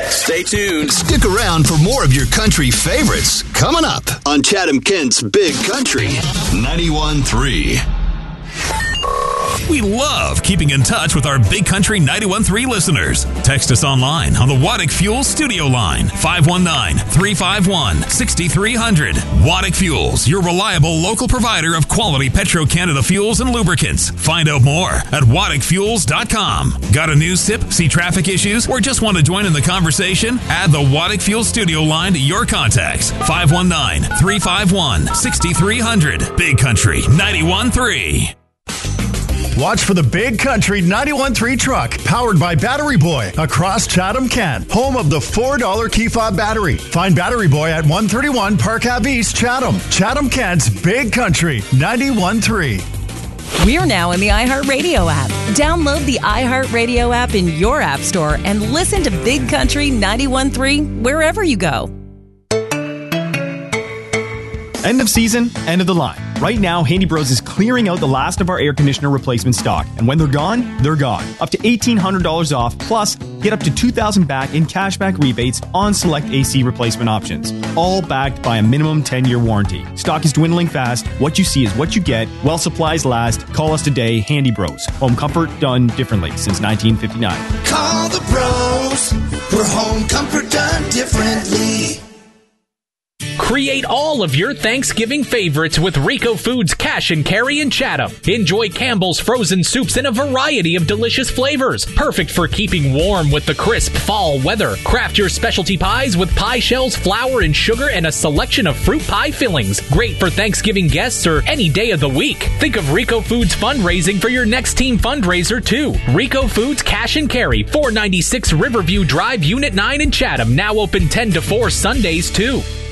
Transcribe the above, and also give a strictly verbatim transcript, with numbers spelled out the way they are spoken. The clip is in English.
Stay tuned. Stick around for more of your country favorites coming up on Chatham Kent's Big Country ninety-one point three. We love keeping in touch with our Big Country ninety-one point three listeners. Text us online on the Waddick Fuels studio line, five one nine, three five one, six three zero zero. Waddick Fuels, your reliable local provider of quality Petro-Canada fuels and lubricants. Find out more at waddick fuels dot com. Got a news tip, see traffic issues, or just want to join in the conversation? Add the Waddick Fuels studio line to your contacts, five one nine, three five one, six three zero zero. Big Country ninety-one point three. Watch for the Big Country ninety-one point three truck, powered by Battery Boy, across Chatham Kent, home of the four dollar key fob battery. Find Battery Boy at one thirty-one Park Ave East, Chatham. Chatham Kent's Big Country ninety-one point three. We're now in the iHeartRadio app. Download the iHeartRadio app in your app store and listen to Big Country ninety-one point three wherever you go. End of season, end of the line. Right now, Handy Bros is clearing out the last of our air conditioner replacement stock. And when they're gone, they're gone. Up to eighteen hundred dollars off, plus get up to two thousand dollars back in cashback rebates on select A C replacement options. All backed by a minimum ten-year warranty. Stock is dwindling fast. What you see is what you get. While supplies last, call us today, Handy Bros. Home comfort done differently since nineteen fifty-nine. Call the pros for home comfort done differently. Create all of your Thanksgiving favorites with Rico Foods Cash and Carry in Chatham. Enjoy Campbell's frozen soups in a variety of delicious flavors. Perfect for keeping warm with the crisp fall weather. Craft your specialty pies with pie shells, flour, and sugar, and a selection of fruit pie fillings. Great for Thanksgiving guests or any day of the week. Think of Rico Foods fundraising for your next team fundraiser, too. Rico Foods Cash and Carry, four ninety-six Riverview Drive, Unit nine in Chatham. Now open ten to four Sundays, too.